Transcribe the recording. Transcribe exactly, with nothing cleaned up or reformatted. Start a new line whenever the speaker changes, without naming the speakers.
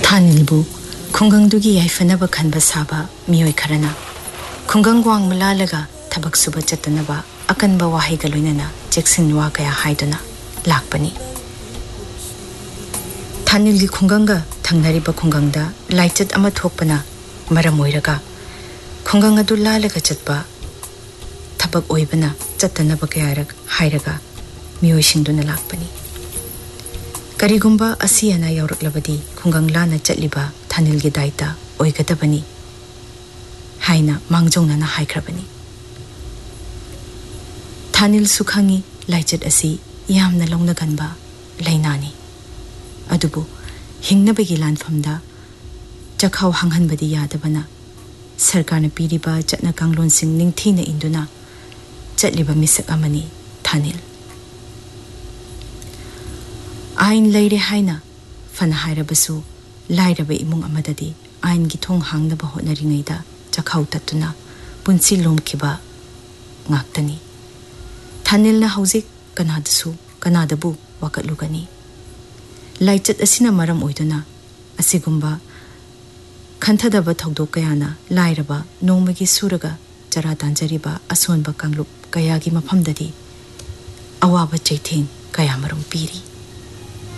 थानिलबु खुंगंदुगी याइफनब खनब साबा मियोय खरना खुंगंग वांग मलालगा थबक सुबा चतनबा अकनबा वाहैगा लोइनना जेक्सिन वा कया हाइदुना लाकपनी थानिलगी खुंगंगा थंगनरिबा खुंगंगदा लाइचत अमा थोकपना मरम ओइरगा खुंगंग अदु लालगा चतबा थबक ओइबना चतनबा कयारक हाइरगा मियोयसिंदुना लाकपनी करिगुंबा असियाना यौरकलबदी खुंगंग लाना चतलिबा थानिलगी दायता ओइगदबनी हाइना मांगजौनाना हाइख्रबनी थानिल सुखंगी लाइचत असी यामना लौनगनबा लैनानी अदुबु हिंगनबगी लानफमदा चखाव हांगहनबदी यादबना सरकारना पीरिबा चतना कांगलोनसिंग निंगथीना इंदुना चतलिबा मिसक अमनी थानिल आइन लैरे हाइना फन हाइरबसु लाइरबा इमुंग अमददी आइन गी थोंग हांगनबा होनरिङैदा चखाव तत्तुना पुन्सि लोमखिबा ngaktani थानिलना हौजिक कनादसु कनादबु वाकलुगनी लाइचत असिना मरम ओइदुना असिगुंबा खंथदबा थौदोक कयाना लाइरबा नोंमगी सुरगा चरा तांजरिबा असोनबा कांगलुप कयागी मफमददी अवाबा चैथें कयामरुम पीरी।